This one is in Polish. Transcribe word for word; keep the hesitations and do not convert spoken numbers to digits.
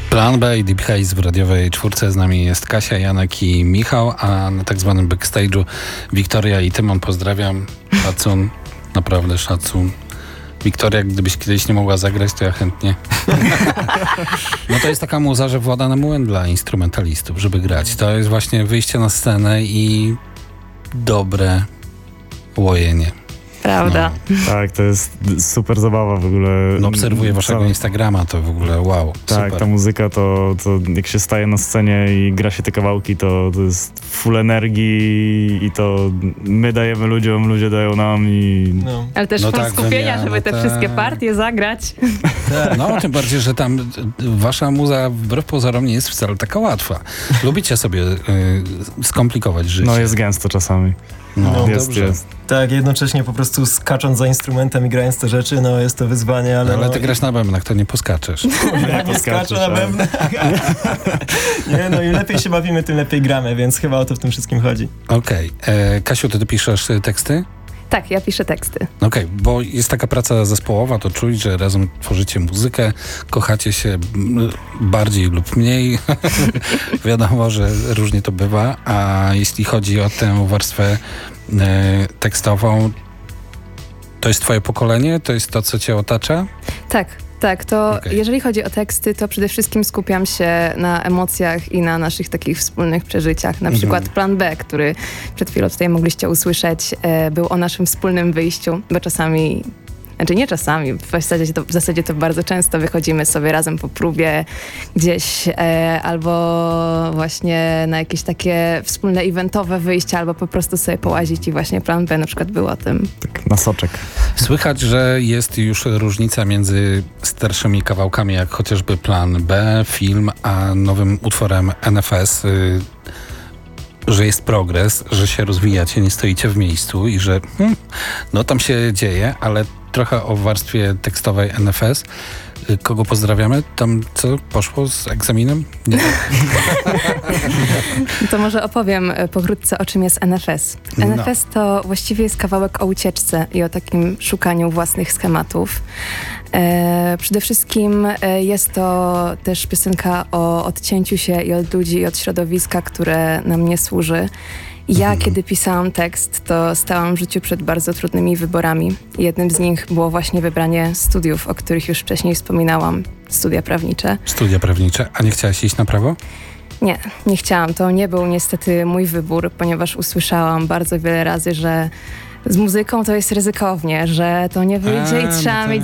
Plan B i Deep Haze w radiowej czwórce. Z nami jest Kasia, Janek i Michał, a na tak zwanym backstage'u Wiktoria i Tymon. Pozdrawiam. Szacun. Naprawdę szacun. Wiktoria, gdybyś kiedyś nie mogła zagrać, to ja chętnie. No to jest taka muza, że włada na młyn dla instrumentalistów, żeby grać. To jest właśnie wyjście na scenę i dobre łojenie. Prawda. No. Tak, to jest super zabawa w ogóle. No, obserwuję waszego Cała... Instagrama, to w ogóle wow, Tak, super. ta muzyka to, to jak się staje na scenie i gra się te kawałki, to, to jest full energii i to my dajemy ludziom, ludzie dają nam i... No. Ale też no full tak, skupienia, wymiana, żeby te tak. wszystkie partie zagrać. No, tym bardziej, że tam wasza muza wbrew pozorom nie jest wcale taka łatwa. Lubicie sobie y, skomplikować życie. No jest gęsto czasami. No, No, jest, dobrze. jest. Tak, jednocześnie po prostu skacząc za instrumentem i grając te rzeczy, no jest to wyzwanie, ale... Ale no, ty grasz na bębnach, to nie poskaczesz. Ja nie skaczę na pewno. Nie, no im lepiej się bawimy, tym lepiej gramy, więc chyba o to w tym wszystkim chodzi. Okej. Okay. Kasiu, ty, ty piszesz y, teksty? Tak, ja piszę teksty. Okej, okay, bo jest taka praca zespołowa, to czuć, że razem tworzycie muzykę, kochacie się m, bardziej lub mniej. Wiadomo, że różnie to bywa, a jeśli chodzi o tę warstwę e, tekstową, to jest twoje pokolenie? To jest to, co cię otacza? Tak. Tak, to Okay. jeżeli chodzi o teksty, to przede wszystkim skupiam się na emocjach i na naszych takich wspólnych przeżyciach. Na przykład Mhm. Plan B, który przed chwilą tutaj mogliście usłyszeć, e, był o naszym wspólnym wyjściu, bo czasami, znaczy nie czasami, w zasadzie to, w zasadzie to bardzo często wychodzimy sobie razem po próbie gdzieś e, albo właśnie na jakieś takie wspólne eventowe wyjścia, albo po prostu sobie połazić i właśnie Plan B na przykład był o tym. Tak, na soczek. Słychać, że jest już różnica między starszymi kawałkami, jak chociażby Plan B, film, a nowym utworem N F S, y, że jest progres, że się rozwijacie, nie stoicie w miejscu i że hmm, no tam się dzieje, ale trochę o warstwie tekstowej N F S. Y, kogo pozdrawiamy? Tam co poszło z egzaminem? Nie? To może opowiem pokrótce, o czym jest N F S. No. N F S to właściwie jest kawałek o ucieczce i o takim szukaniu własnych schematów. E, przede wszystkim e, jest to też piosenka o odcięciu się i od ludzi, i od środowiska, które nam nie służy. Ja, Mhm. kiedy pisałam tekst, to stałam w życiu przed bardzo trudnymi wyborami. Jednym z nich było właśnie wybranie studiów, o których już wcześniej wspominałam, studia prawnicze. Studia prawnicze. A nie chciałaś iść na prawo? Nie, nie chciałam. To nie był niestety mój wybór, ponieważ usłyszałam bardzo wiele razy, że z muzyką to jest ryzykownie, że to nie wyjdzie A, i trzeba no tak. mieć